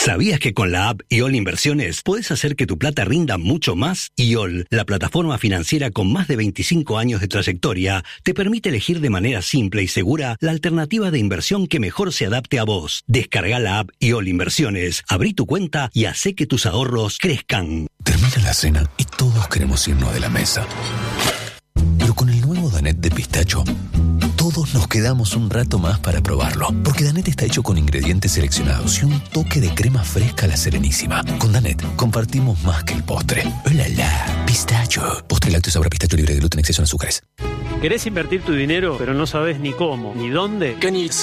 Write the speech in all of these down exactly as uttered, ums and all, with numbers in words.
¿Sabías que con la app I O L Inversiones puedes hacer que tu plata rinda mucho más? I O L, la plataforma financiera con más de veinticinco años de trayectoria, te permite elegir de manera simple y segura la alternativa de inversión que mejor se adapte a vos. Descarga la app I O L Inversiones, abrí tu cuenta y hacé que tus ahorros crezcan. Termina la cena y todos queremos irnos de la mesa. Pero con el nuevo Danette de pistacho, todos nos quedamos un rato más para probarlo. Porque Danette está hecho con ingredientes seleccionados y un toque de crema fresca a la Serenísima. Con Danette compartimos más que el postre. ¡Hola, la! Pistacho. Postre lácteo sabor a pistacho libre de gluten, exceso en azúcares. ¿Querés invertir tu dinero, pero no sabes ni cómo, ni dónde?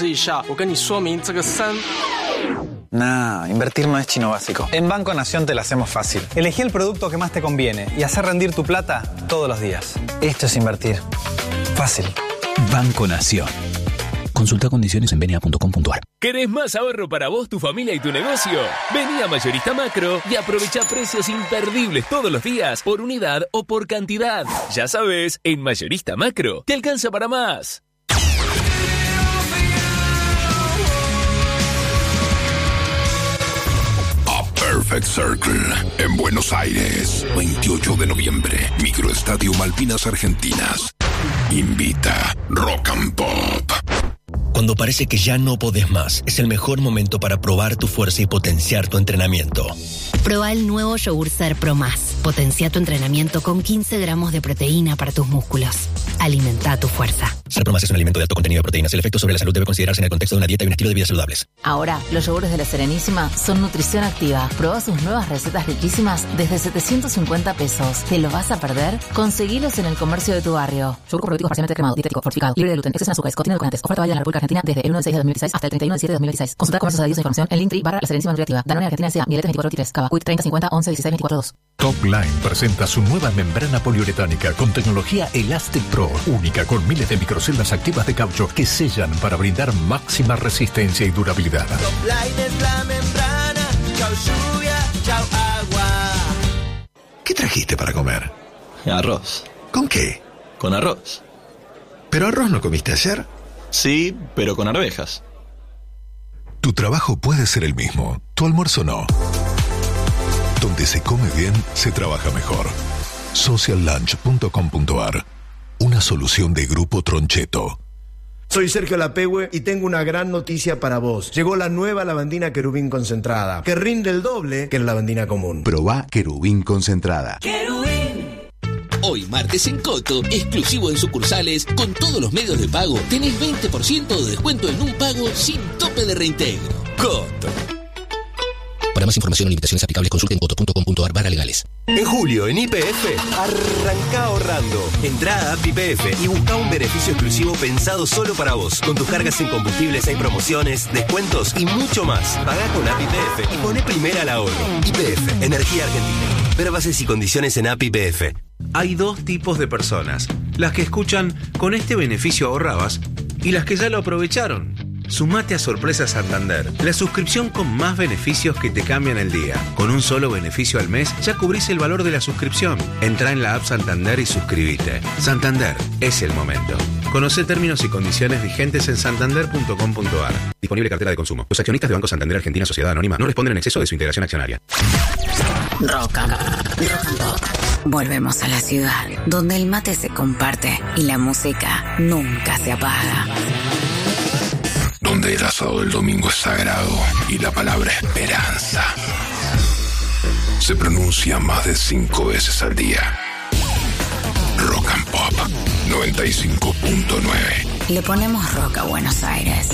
Nah, invertir no es chino básico. En Banco Nación te lo hacemos fácil. Elegí el producto que más te conviene y hacer rendir tu plata todos los días. Esto es invertir. Fácil. Banco Nación. Consulta condiciones en benia punto com punto a r. ¿Querés más ahorro para vos, tu familia y tu negocio? Vení a Mayorista Macro y aprovecha precios imperdibles todos los días por unidad o por cantidad. Ya sabes, en Mayorista Macro te alcanza para más. Perfect Circle, en Buenos Aires, veintiocho de noviembre, Microestadio Malvinas Argentinas. Invita Rock and Pop. Cuando parece que ya no podés más, es el mejor momento para probar tu fuerza y potenciar tu entrenamiento. Proba el nuevo yogur Ser Pro Más. Potencia tu entrenamiento con quince gramos de proteína para tus músculos. Alimenta tu fuerza. Ser Pro Más es un alimento de alto contenido de proteínas. El efecto sobre la salud debe considerarse en el contexto de una dieta y un estilo de vida saludables. Ahora, los yogures de la Serenísima son nutrición activa. Proba sus nuevas recetas riquísimas desde setecientos cincuenta pesos. ¿Te lo vas a perder? Conseguilos en el comercio de tu barrio. Yogur con probióticos parcialmente cremado, dietético, fortificado, libre de gluten, exceso en azúcares, contiene edulcorantes. Oferta válida en la República Argentina desde el uno de seis de dos mil dieciséis hasta el treinta y uno de siete de dos mil dieciséis. Consulta comercios adheridos a información en Linktree barra la Serenísima Nutriactiva. Danone Argentina S A, Miletes veinticuatro veintitrés, Cava, Quick treinta cincuenta once dieciséis veinticuatro dos. Top Line presenta su nueva membrana poliuretánica con tecnología Elastic Pro, única con miles de microceldas activas de caucho que sellan para brindar máxima resistencia y durabilidad. Top Line es la membrana, chau lluvia, chau agua. ¿Qué trajiste para comer? Arroz. ¿Con qué? Con arroz. ¿Pero arroz no comiste ayer? Sí, pero con arvejas. Tu trabajo puede ser el mismo, tu almuerzo no. Donde se come bien, se trabaja mejor. social lunch punto com punto a r. Una solución de Grupo Troncheto. Soy Sergio Lapehue y tengo una gran noticia para vos. Llegó la nueva lavandina Querubín concentrada, que rinde el doble que la lavandina común. Probá Querubín concentrada. ¡Querubín! Hoy martes en Coto, exclusivo en sucursales, con todos los medios de pago, tenés veinte por ciento de descuento en un pago sin tope de reintegro. Coto. Para más información o limitaciones aplicables, consulte en coto punto com punto a r barra legales. En julio, en Y P F, arranca ahorrando. Entrá a App Y P F y busca un beneficio exclusivo pensado solo para vos. Con tus cargas en combustibles hay promociones, descuentos y mucho más. Pagá con App Y P F y poné primera al ahorro. Y P F, Energía Argentina. Ver bases y condiciones en App Y P F. Hay dos tipos de personas. Las que escuchan "con este beneficio ahorrabas" y las que ya lo aprovecharon. Sumate a Sorpresa Santander, la suscripción con más beneficios que te cambian el día. Con un solo beneficio al mes ya cubrís el valor de la suscripción. Entrá en la app Santander y suscribite. Santander, es el momento. Conocé términos y condiciones vigentes en santander punto com punto a r. Disponible cartera de consumo. Los accionistas de Banco Santander Argentina Sociedad Anónima no responden en exceso de su integración accionaria. Rock and Pop. Volvemos a la ciudad, donde el mate se comparte y la música nunca se apaga. Donde el asado del domingo es sagrado y la palabra esperanza se pronuncia más de cinco veces al día. Rock and Pop noventa y cinco punto nueve. Le ponemos rock a Buenos Aires.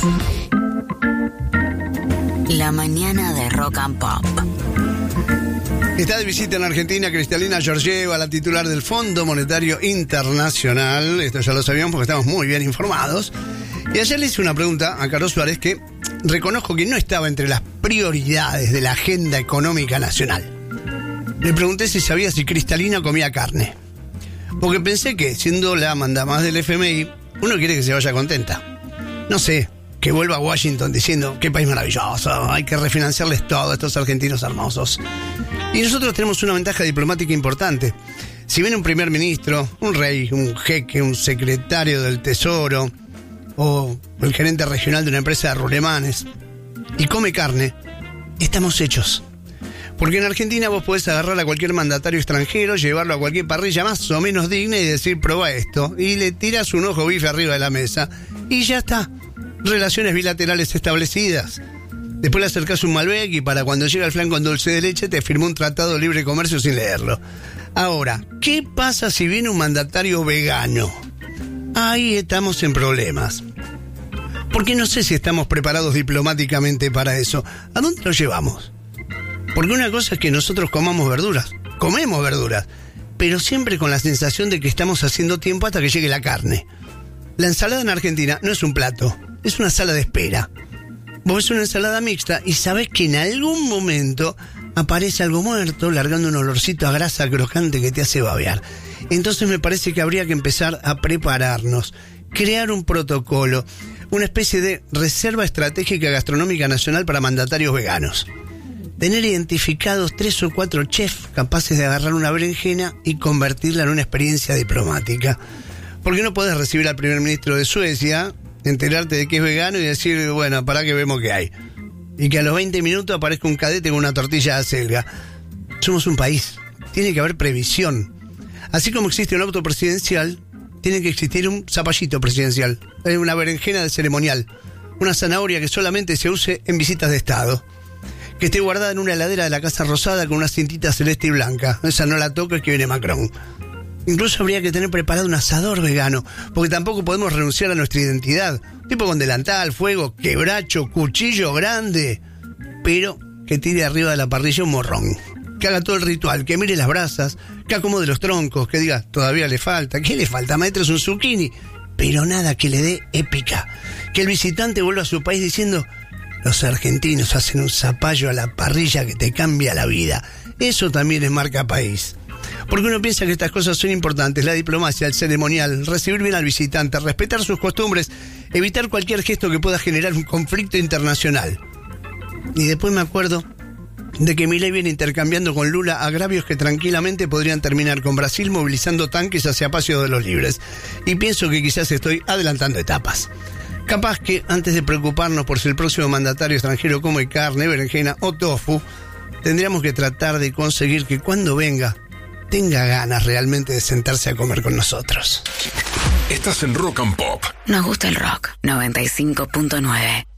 La mañana de Rock and Pop. Está de visita en Argentina Cristalina Georgieva, la titular del Fondo Monetario Internacional. Esto ya lo sabíamos porque estamos muy bien informados. Y ayer le hice una pregunta a Carlos Suárez que reconozco que no estaba entre las prioridades de la agenda económica nacional. Le pregunté si sabía si Cristalina comía carne. Porque pensé que, siendo la mandamás del F M I, uno quiere que se vaya contenta. No sé, que vuelva a Washington diciendo qué país maravilloso, hay que refinanciarles todo a estos argentinos hermosos. Y nosotros tenemos una ventaja diplomática importante. Si viene un primer ministro, un rey, un jeque, un secretario del Tesoro o el gerente regional de una empresa de rulemanes y come carne, estamos hechos. Porque en Argentina vos podés agarrar a cualquier mandatario extranjero, llevarlo a cualquier parrilla más o menos digna y decir, probá esto. Y le tirás un ojo bife arriba de la mesa. Y ya está. Relaciones bilaterales establecidas. Después le acercás un Malbec y para cuando llega el flan con dulce de leche te firmó un tratado de libre comercio sin leerlo. Ahora, ¿qué pasa si viene un mandatario vegano? Ahí estamos en problemas. Porque no sé si estamos preparados diplomáticamente para eso. ¿A dónde lo llevamos? Porque una cosa es que nosotros comamos verduras, comemos verduras, pero siempre con la sensación de que estamos haciendo tiempo hasta que llegue la carne. La ensalada en Argentina no es un plato, es una sala de espera. Vos ves una ensalada mixta y sabés que en algún momento aparece algo muerto, largando un olorcito a grasa crocante que te hace babear. Entonces me parece que habría que empezar a prepararnos, crear un protocolo, una especie de reserva estratégica gastronómica nacional para mandatarios veganos. Tener identificados tres o cuatro chefs capaces de agarrar una berenjena y convertirla en una experiencia diplomática. Porque no podés recibir al primer ministro de Suecia, enterarte de que es vegano y decir, bueno, pará que vemos qué hay. Y que a los veinte minutos aparezca un cadete con una tortilla de acelga. Somos un país, tiene que haber previsión. Así como existe un auto presidencial, tiene que existir un zapallito presidencial, una berenjena de ceremonial, una zanahoria que solamente se use en visitas de Estado. Que esté guardada en una heladera de la Casa Rosada con una cintita celeste y blanca. Esa no la toca, que viene Macron. Incluso habría que tener preparado un asador vegano, porque tampoco podemos renunciar a nuestra identidad. Tipo con delantal, fuego, quebracho, cuchillo grande. Pero que tire arriba de la parrilla un morrón. Que haga todo el ritual, que mire las brasas, que acomode los troncos, que diga, todavía le falta. ¿Qué le falta, maestro? Es un zucchini. Pero nada que le dé épica. Que el visitante vuelva a su país diciendo... Los argentinos hacen un zapallo a la parrilla que te cambia la vida. Eso también es marca país. Porque uno piensa que estas cosas son importantes. La diplomacia, el ceremonial, recibir bien al visitante, respetar sus costumbres, evitar cualquier gesto que pueda generar un conflicto internacional. Y después me acuerdo de que Milei viene intercambiando con Lula agravios que tranquilamente podrían terminar con Brasil movilizando tanques hacia Paso de los Libres. Y pienso que quizás estoy adelantando etapas. Capaz que antes de preocuparnos por si el próximo mandatario extranjero come carne, berenjena o tofu, tendríamos que tratar de conseguir que cuando venga, tenga ganas realmente de sentarse a comer con nosotros. Estás en Rock and Pop. Nos gusta el rock. noventa y cinco punto nueve.